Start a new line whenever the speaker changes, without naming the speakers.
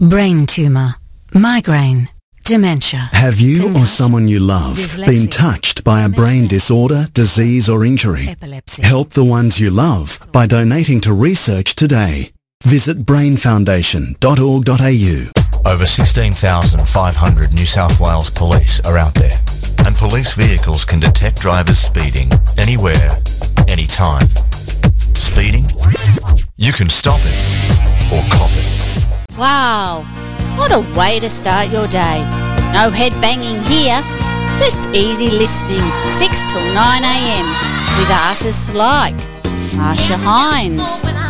brain tumour, migraine, dementia.
Have you or someone you love been touched by a brain disorder, disease or injury?
Epilepsy.
Help the ones you love by donating to research today. Visit brainfoundation.org.au.
Over 16,500 New South Wales police are out there, and police vehicles can detect drivers speeding anywhere, anytime. Speeding? You can stop it or cop it.
Wow, what a way to start your day. No head banging here, just easy listening 6 till 9 a.m. with artists like Marsha Hines,